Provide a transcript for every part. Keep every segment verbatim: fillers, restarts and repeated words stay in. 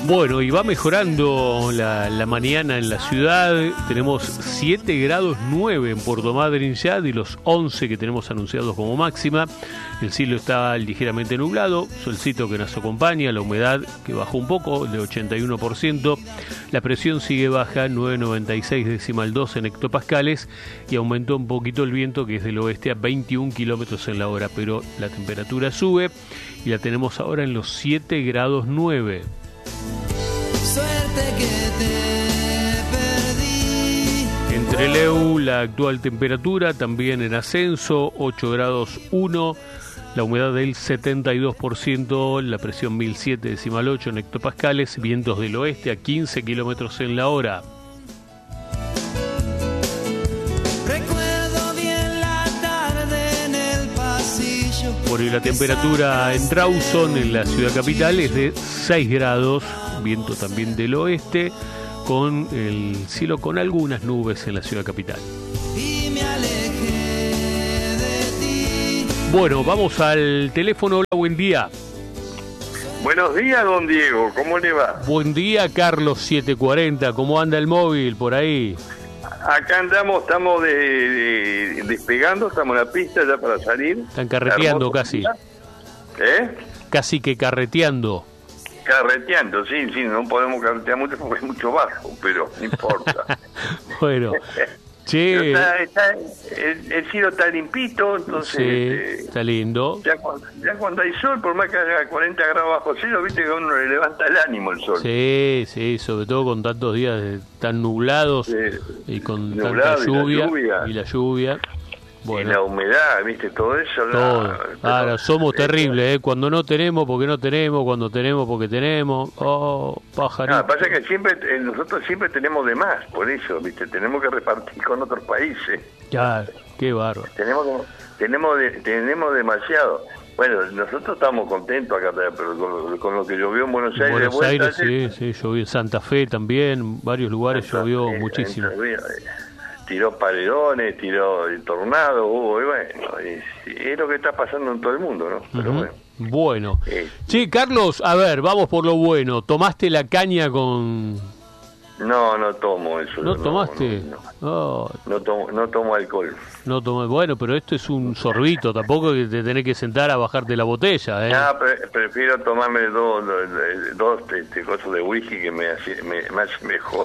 Bueno, y va mejorando la, la mañana en la ciudad. Tenemos siete grados nueve en Puerto Madryn ya, de los once que tenemos anunciados como máxima. El cielo está ligeramente nublado, solcito que nos acompaña, la humedad que bajó un poco, de ochenta y uno por ciento. La presión sigue baja, nueve noventa y seis decimal dos en hectopascales, y aumentó un poquito el viento, que es del oeste a veintiún kilómetros en la hora, pero la temperatura sube y la tenemos ahora en los siete grados nueve. Suerte que te perdí. En Trelew la actual temperatura también en ascenso, ocho grados uno, la humedad del setenta y dos por ciento, la presión mil siete decimal ocho en hectopascales, vientos del oeste a quince kilómetros en la hora. Recuerdo bien la tarde en el pasillo. Bueno, y la temperatura en Rawson, en la ciudad capital, es de seis grados, viento también del oeste, con el cielo con algunas nubes en la ciudad capital. Y me alejé de ti. Bueno, vamos al teléfono. Hola, buen día. Buenos días, don Diego, ¿cómo le va? Buen día, Carlos siete cuarenta, ¿cómo anda el móvil por ahí? Acá andamos, estamos de, de- despegando, estamos en la pista ya para salir. Están carreteando Hermoso casi, día. ¿Eh? casi que carreteando. Carreteando, sí, sí, no podemos carretear mucho porque es mucho bajo, pero no importa. Bueno, Pero che, está, está- el, el cielo está limpito, entonces sí, eh, está lindo. ya, cuando, ya cuando hay sol, por más que haga cuarenta grados bajo cero, viste que a uno le levanta el ánimo el sol. Sí, sí, sobre todo con tantos días de- tan nublados Sí, y con nublado tanta y la lluvia, lluvia. y la lluvia. Y Bueno, la humedad, viste, todo eso. la- todo. pero- Ahora, somos eh, terribles, ¿eh? Cuando no tenemos, porque no tenemos, cuando tenemos, porque tenemos. Oh, pajarito. Ah, pasa que siempre eh, nosotros siempre tenemos de más, por eso, viste, tenemos que repartir con otros países. Ya, qué bárbaro. Tenemos tenemos de- tenemos demasiado. Bueno, nosotros estamos contentos acá, pero con, con lo que llovió en Buenos Aires, Buenos de vuelta, Aires, sí, sí, llovió en Santa Fe también, varios lugares llovió eh, muchísimo. eh, tiró paredones, tiró tornado, hubo, y bueno, es, es lo que está pasando en todo el mundo, ¿no? Pero Ujú. bueno. Bueno. Eh, Sí, Carlos, a ver, vamos por lo bueno. ¿Tomaste la caña con...? no, no tomo eso. ¿No yo tomaste? No, no, Oh, no tomo, no tomo alcohol. no tomé. Bueno, pero esto es un sorbito, tampoco que te tenés que sentar a bajarte la botella, ¿eh? Ah, pre- prefiero tomarme dos, dos, dos este, cosas de whisky que me hace, me, me hace mejor.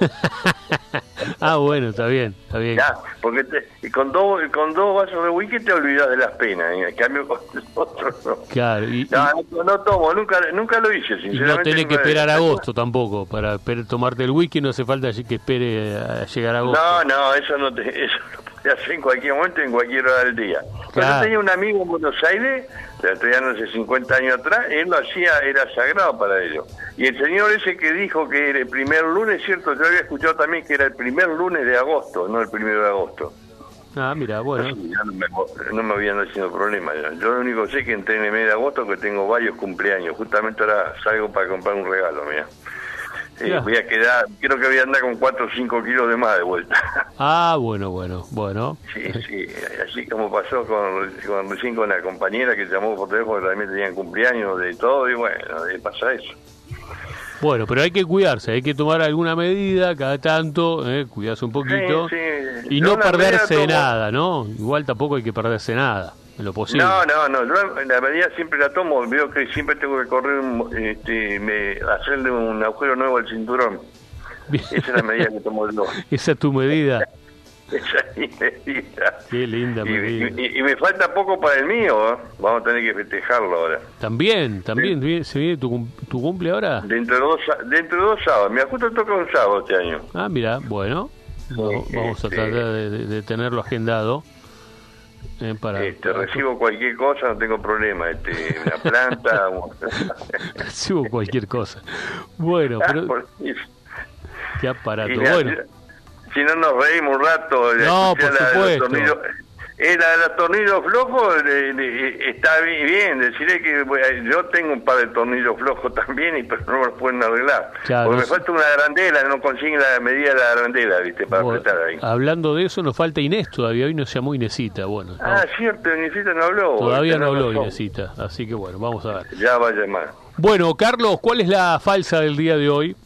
Ah, bueno, está bien, está bien. Ya, porque te- y con dos con dos vasos de whisky te olvidas de las penas, ¿eh? En cambio con el otro no. Claro, y, y No, no, no tomo, nunca nunca lo hice, y sinceramente. no tenés que nunca- esperar a agosto tampoco. Para per- tomarte el whisky no hace falta que espere a llegar a agosto. No, no, eso no te, eso lo puedes hacer en cualquier momento, en cualquier hora del día. Pero Claro. yo tenía un amigo en Buenos Aires, estoy hablando hace cincuenta años atrás, él lo hacía, era sagrado para ellos. Y el señor ese que dijo que era el primer lunes, cierto, yo había escuchado también que era el primer lunes de agosto, no el primero de agosto. Ah, mira, bueno. Así, ya no, me, no me habían haciendo problema. Ya. Yo lo único que sé es que entré en el mes de agosto que tengo varios cumpleaños. Justamente ahora salgo para comprar un regalo, mira. Eh, Ya. voy a quedar, creo que voy a andar con cuatro o cinco kilos de más de vuelta. Ah, bueno, bueno, bueno. Sí, sí, así como pasó con, con recién con la compañera que llamó por teléfono, que también tenían cumpleaños de todo, y bueno, eh, pasa eso. Bueno, pero hay que cuidarse, hay que tomar alguna medida cada tanto, eh, cuidarse un poquito. Sí, sí. Y Yo no la perderse medida tomo- nada, ¿no? Igual tampoco hay que perderse nada, en lo posible. No, no, no, yo la medida siempre la tomo, veo que siempre tengo que correr, un- este, me, hacerle un agujero nuevo al cinturón. Bien. Esa es la medida que tomo yo. Esa es tu medida. Esa es mi medida. Qué linda Y, medida. y- y me falta poco para el mío, ¿eh? Vamos a tener que festejarlo ahora. También, también, vi- ¿se viene tu, cum- tu cumple ahora? Dentro de dos, sa- dentro de dos sábados. Me justo toca un sábado este año. Ah, mira, bueno. No, Sí, vamos a sí. tratar de, de- de tenerlo agendado. eh, para, Este, para- recibo cualquier cosa, no tengo problema. Este, una planta. un- Recibo cualquier cosa. Bueno, Ah, pero por eso. qué aparato. Y la- Bueno, Si no nos reímos un rato, la- No, escuchar por la de los supuesto. tornillos- eh, la de los tornillos flojos le- le- está bi- bien, deciré que bueno, yo tengo un par de tornillos flojos también, y pero no me los pueden arreglar. Claro, Porque me sí. falta una arandela, no consiguen la medida de la arandela, ¿viste? Para bueno, apretar ahí. hablando de eso, nos falta Inés todavía. Hoy no se llamó Inesita. Bueno, Ah, no, cierto, Inesita no habló. todavía no tenés habló razón. Inesita. Así que bueno, vamos a ver. Ya va a llamar. Bueno, Carlos, ¿cuál es la falsa del día de hoy?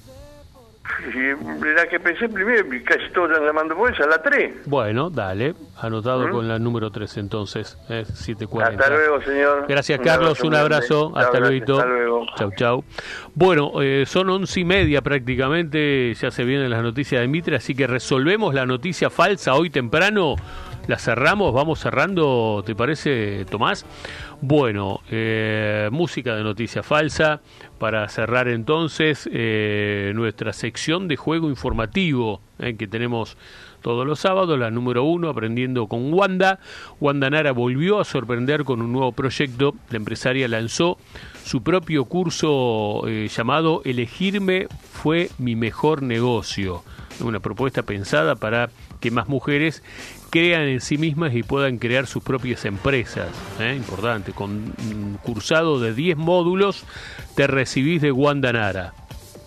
La que pensé primero, casi todos están llamando por esa, la tres. Bueno, dale, anotado ¿Mm? con la número tres entonces, eh, siete cuarenta. Hasta luego, señor. Gracias, un Carlos, abrazo un abrazo, grande. hasta luego. Hasta luego. Chau, chau. Bueno, eh, son once y media prácticamente, ya se vienen las noticias de Mitre, así que resolvemos la noticia falsa hoy temprano. La cerramos, vamos cerrando, ¿te parece, Tomás? Bueno, eh, música de noticia falsa, para cerrar entonces eh, nuestra sección de juego informativo eh, que tenemos todos los sábados, la número uno, Aprendiendo con Wanda. Wanda Nara volvió a sorprender con un nuevo proyecto. La empresaria lanzó su propio curso eh, llamado Elegirme fue mi mejor negocio. Una propuesta pensada para que más mujeres crean en sí mismas y puedan crear sus propias empresas. ¿eh? Importante, con un cursado de diez módulos te recibís de Wanda Nara.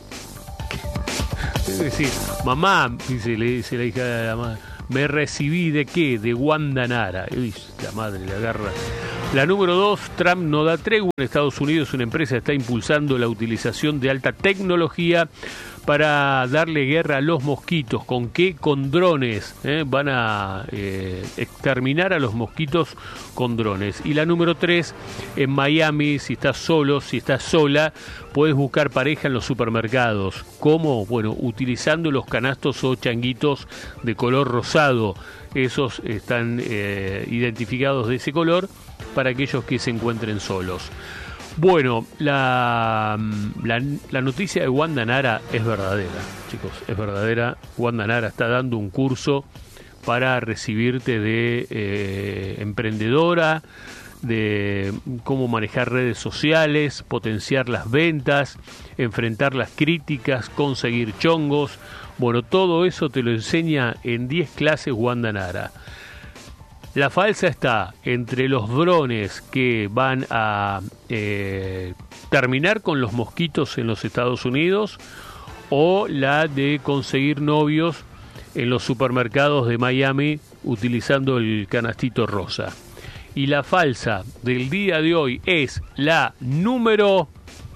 Es decir, mamá, dice, le dice la hija de la madre, ¿me recibí de qué? De Wanda Nara. Uy, la madre le agarra. La número dos, Trump no da tregua. En Estados Unidos una empresa está impulsando la utilización de alta tecnología para darle guerra a los mosquitos. ¿Con qué? Con drones. ¿eh? Van a eh, exterminar a los mosquitos con drones. Y la número tres, en Miami, si estás solo, si estás sola, puedes buscar pareja en los supermercados. ¿Cómo? Bueno, utilizando los canastos o changuitos de color rosado. Esos están eh, identificados de ese color para aquellos que se encuentren solos. Bueno, la, la, la noticia de Wanda Nara es verdadera, chicos, es verdadera. Wanda Nara está dando un curso para recibirte de eh, emprendedora, de cómo manejar redes sociales, potenciar las ventas, enfrentar las críticas, conseguir chongos. Bueno, todo eso te lo enseña en diez clases Wanda Nara. La falsa está entre los drones que van a eh, terminar con los mosquitos en los Estados Unidos o la de conseguir novios en los supermercados de Miami utilizando el canastito rosa. Y la falsa del día de hoy es la número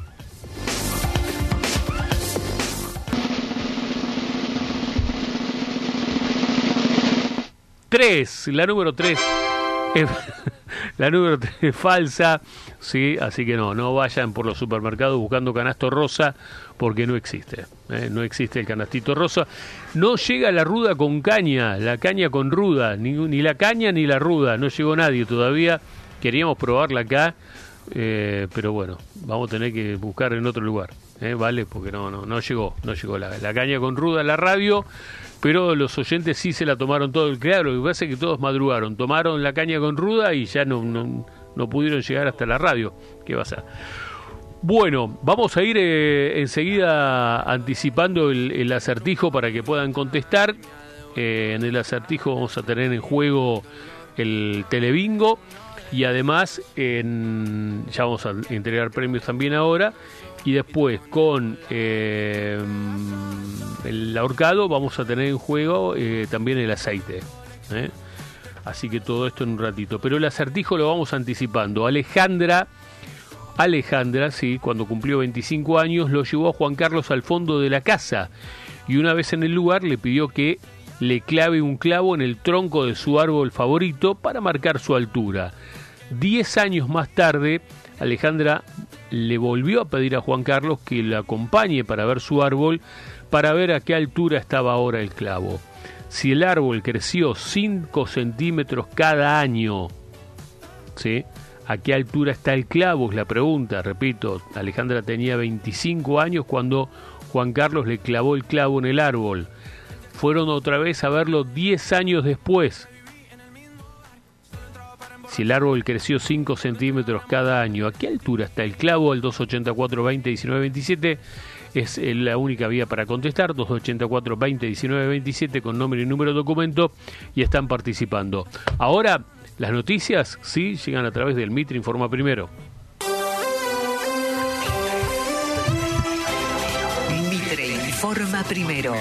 tres, la número tres, la número tres es falsa, sí, así que no, no vayan por los supermercados buscando canasto rosa, porque no existe, ¿eh? no existe el canastito rosa, no llega la ruda con caña, la caña con ruda, ni, ni la caña ni la ruda, no llegó nadie todavía, queríamos probarla acá, eh, pero bueno, vamos a tener que buscar en otro lugar, ¿eh? vale, porque no, no, no llegó, no llegó la, la caña con ruda a la radio. Pero los oyentes sí se la tomaron todo el claro. Lo que pasa es que todos madrugaron, tomaron la caña con ruda y ya no, no, no pudieron llegar hasta la radio. ¿Qué va a ser? Bueno, vamos a ir eh, enseguida anticipando el, el acertijo para que puedan contestar. Eh, en el acertijo vamos a tener en juego el telebingo y además en, ya vamos a entregar premios también ahora. Y después con eh, el ahorcado vamos a tener en juego eh, también el aceite. ¿eh? Así que todo esto en un ratito. Pero el acertijo lo vamos anticipando. Alejandra, Alejandra, sí, cuando cumplió veinticinco años, lo llevó a Juan Carlos al fondo de la casa. Y una vez en el lugar le pidió que le clave un clavo en el tronco de su árbol favorito para marcar su altura. Diez años más tarde, Alejandra le volvió a pedir a Juan Carlos que le acompañe para ver su árbol, para ver a qué altura estaba ahora el clavo. Si el árbol creció cinco centímetros cada año, ¿sí? ¿A qué altura está el clavo? Es la pregunta, repito. Alejandra tenía veinticinco años cuando Juan Carlos le clavó el clavo en el árbol. Fueron otra vez a verlo diez años después. Si el árbol creció cinco centímetros cada año, ¿a qué altura está el clavo? El dos ochenta y cuatro, veinte, diecinueve, veintisiete es la única vía para contestar. dos ochenta y cuatro, veinte, diecinueve, veintisiete con nombre y número de documento y están participando. Ahora, las noticias, sí, llegan a través del Mitre Informa Primero. Mitre Informa Primero.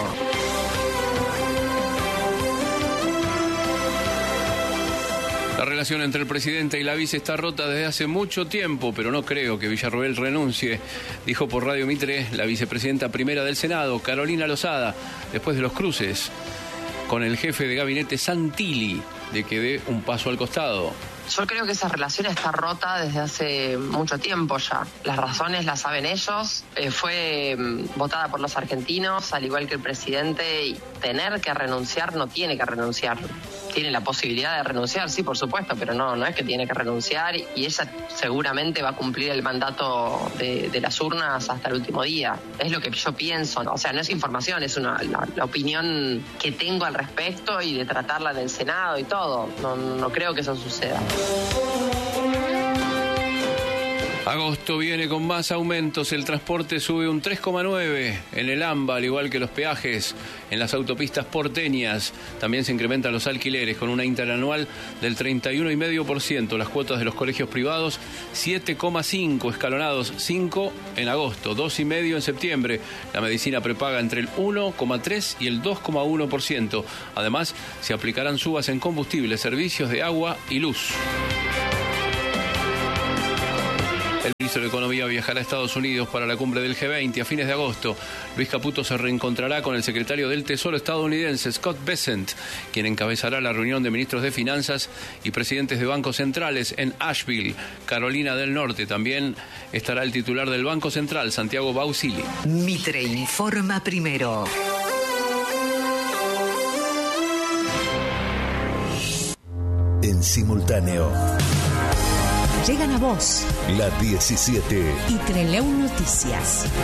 La relación entre el presidente y la vice está rota desde hace mucho tiempo, pero no creo que Villarroel renuncie, dijo por Radio Mitre la vicepresidenta primera del Senado, Carolina Lozada, después de los cruces con el jefe de gabinete Santilli, de que dé un paso al costado. Yo creo que esa relación está rota desde hace mucho tiempo ya. Las razones las saben ellos. Eh, fue mm, votada por los argentinos, al igual que el presidente, y tener que renunciar no tiene que renunciar. Tiene la posibilidad de renunciar, sí, por supuesto, pero no, no es que tiene que renunciar, y ella seguramente va a cumplir el mandato de, de las urnas hasta el último día. Es lo que yo pienso, ¿no? O sea, no es información, es una, la, la opinión que tengo al respecto y de tratarla en el Senado y todo. No, no creo que eso suceda. Agosto viene con más aumentos, el transporte sube un tres coma nueve en el AMBA, al igual que los peajes en las autopistas porteñas. También se incrementan los alquileres con una interanual del treinta y uno coma cinco por ciento. Las cuotas de los colegios privados, siete coma cinco escalonados, cinco en agosto, dos coma cinco en septiembre. La medicina prepaga entre el uno coma tres y el dos coma uno por ciento. Además, se aplicarán subas en combustibles, servicios de agua y luz. El ministro de Economía viajará a Estados Unidos para la cumbre del G veinte a fines de agosto. Luis Caputo se reencontrará con el secretario del Tesoro estadounidense, Scott Bessent, quien encabezará la reunión de ministros de Finanzas y presidentes de bancos centrales en Asheville, Carolina del Norte. También estará el titular del Banco Central, Santiago Bausili. Mitre informa primero. En simultáneo. Llegan a vos La diecisiete y Treleu Noticias.